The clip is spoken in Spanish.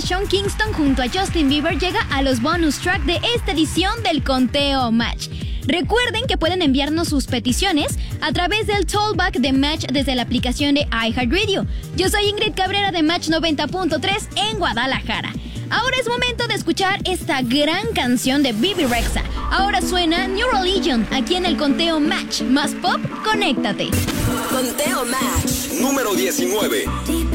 Sean Kingston junto a Justin Bieber llega a los bonus track de esta edición del Conteo Match. Recuerden que pueden enviarnos sus peticiones a través del Tollback de Match desde la aplicación de iHeartRadio. Yo soy Ingrid Cabrera de Match 90.3 en Guadalajara. Ahora es momento de escuchar esta gran canción de Bebe Rexha. Ahora suena New Religion aquí en el Conteo Match. Más pop, conéctate. Conteo Match número 19.